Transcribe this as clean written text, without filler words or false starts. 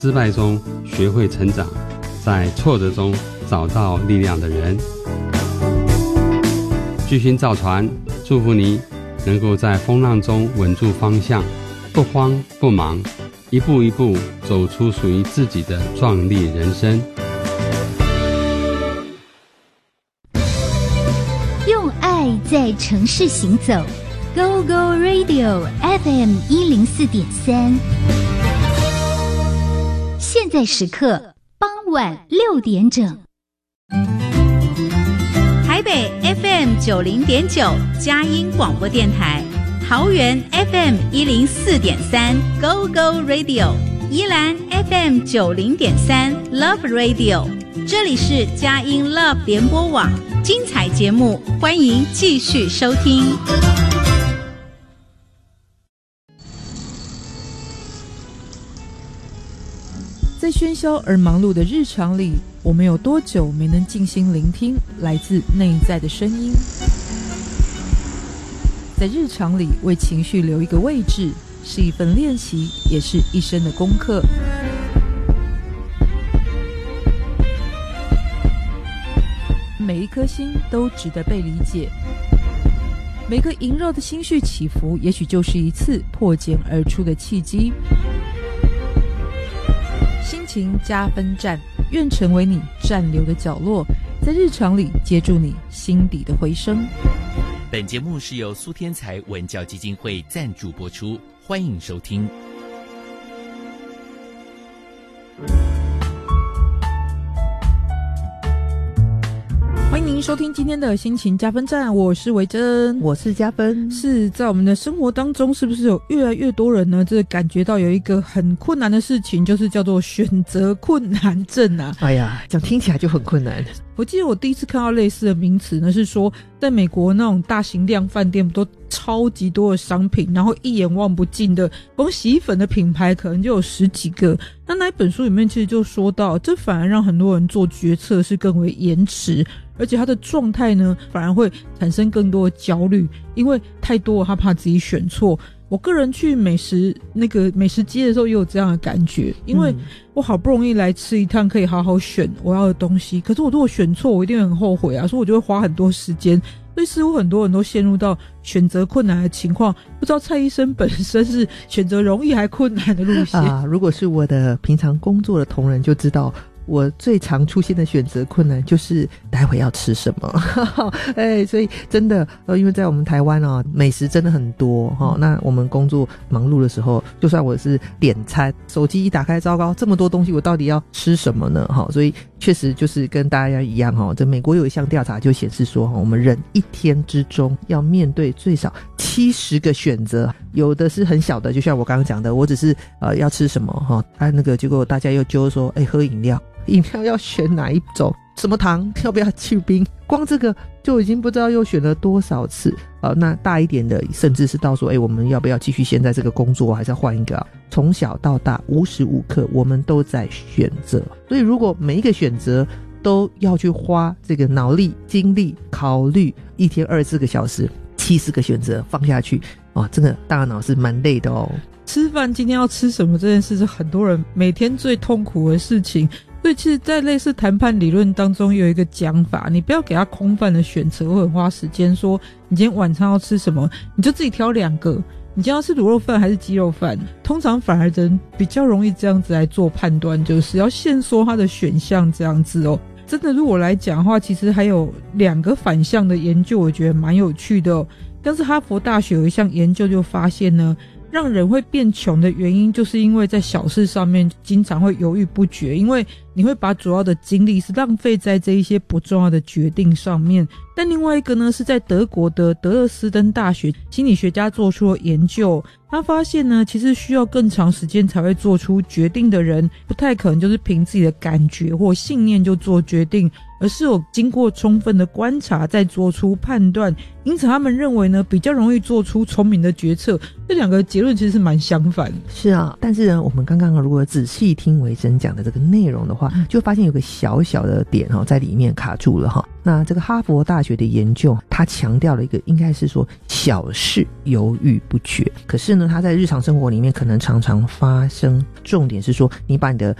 失败中学会成长，在挫折中找到力量的人。巨星造船，祝福你能够在风浪中稳住方向，不慌不忙，一步一步走出属于自己的壮丽人生。 用爱在城市行走 ，Go Go Radio FM 104.3。现在时刻傍晚6点整。 台北 FM 90.9佳音广播电台，桃园 FM 104.3 Go Go Radio， 宜兰 FM 90.3 Love Radio， 这里是佳音 Love 联播网，精彩节目欢迎继续收听。 在喧嚣而忙碌的日常里，我们有多久没能静心聆听来自内在的声音？在日常里为情绪留一个位置，是一份练习，也是一生的功课。每一颗心都值得被理解，每个萦绕的心绪起伏，也许就是一次破茧而出的契机。心情加分站，愿成为你站留的角落，在日常里接住你心底的回声。 本节目是由苏天才文教基金会赞助播出，欢迎收听。 欢迎您收听今天的心情加分站，我是维珍， 我是加分。 是在我们的生活当中，是不是有越来越多人呢，这感觉到有一个很困难的事情，就是叫做选择困难症啊。 哎呀，这样听起来就很困难。 我记得我第一次看到类似的名词呢，是说在美国那种大型量饭店都超级多的商品，然后一眼望不尽的，光洗衣粉的品牌可能就有10几个。那一本书里面其实就说到，这反而让很多人做决策是更为延迟，而且他的状态呢反而会产生更多的焦虑，因为太多了，他怕自己选错。我个人去美食街的时候也有这样的感觉，因为我好不容易来吃一趟可以好好选我要的东西，可是我如果选错我一定很后悔啊，所以我就会花很多时间。所以似乎很多人都陷入到选择困难的情况，不知道蔡医生本身是选择容易还困难的路线啊。如果是我的平常工作的同仁就知道，我最常出现的选择困难就是待会要吃什么所以真的因为在我们台湾美食真的很多那我们工作忙碌的时候，就算我是点餐，手机一打开，糟糕，这么多东西我到底要吃什么呢所以确实就是跟大家一样这美国有一项调查就显示说我们人一天之中要面对最少70个选择，有的是很小的，就像我刚刚讲的，我只是要吃什么那个结果大家又揪说喝饮料要选哪一种，什么糖要不要去冰，光这个就已经不知道又选了多少次那大一点的甚至是到说我们要不要继续现在这个工作还是要换一个从小到大无时无刻我们都在选择，所以如果每一个选择都要去花这个脑力精力考虑，一天24个小时70个选择放下去这个大脑是蛮累的吃饭今天要吃什么这件事是很多人每天最痛苦的事情，所以其实在类似谈判理论当中有一个讲法，你不要给他空泛的选择或者花时间说你今天晚上要吃什么，你就自己挑2个，你今天要吃卤肉饭还是鸡肉饭，通常反而人比较容易这样子来做判断，就是要限缩他的选项这样子真的如果来讲的话，其实还有2个反向的研究我觉得蛮有趣的像是哈佛大学有一项研究就发现呢，让人会变穷的原因就是因为在小事上面经常会犹豫不决，因为你会把主要的精力是浪费在这一些不重要的决定上面。但另外一个呢，是在德国的德勒斯登大学心理学家做出了研究，他发现呢，其实需要更长时间才会做出决定的人，不太可能就是凭自己的感觉或信念就做决定，而是有经过充分的观察再做出判断，因此他们认为呢，比较容易做出聪明的决策。这2个结论其实是蛮相反的。 是啊，但是呢，我们刚刚如果仔细听维珍讲的这个内容的话，就发现有个小小的点在里面卡住了那这个哈佛大学的研究，他强调了一个应该是说小事犹豫不决，可是呢他在日常生活里面可能常常发生，重点是说你把你的